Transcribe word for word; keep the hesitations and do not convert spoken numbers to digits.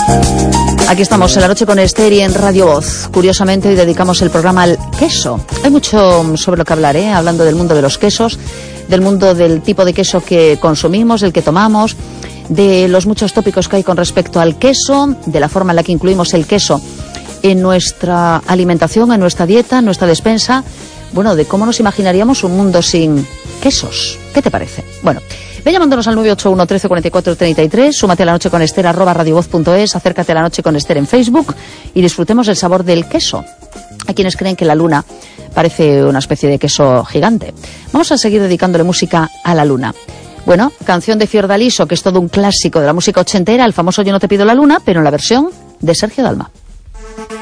Aquí estamos en La Noche con Esther y en Radio Voz. Curiosamente, hoy dedicamos el programa al queso. Hay mucho sobre lo que hablar, ¿eh? Hablando del mundo de los quesos, del mundo del tipo de queso que consumimos, del que tomamos, de los muchos tópicos que hay con respecto al queso, de la forma en la que incluimos el queso en nuestra alimentación, en nuestra dieta, en nuestra despensa. Bueno, de cómo nos imaginaríamos un mundo sin quesos. ¿Qué te parece? Bueno, ve llamándonos al nueve ocho uno, trece, cuarenta y cuatro, treinta y tres, súmate a La Noche con Esther, arroba radiovoz punto es, acércate a La Noche con Esther en Facebook y disfrutemos el sabor del queso. Hay quienes creen que la luna parece una especie de queso gigante. Vamos a seguir dedicándole música a la luna. Bueno, canción de Fiordaliso, que es todo un clásico de la música ochentera, el famoso Yo no te pido la luna, pero en la versión de Sergio Dalma.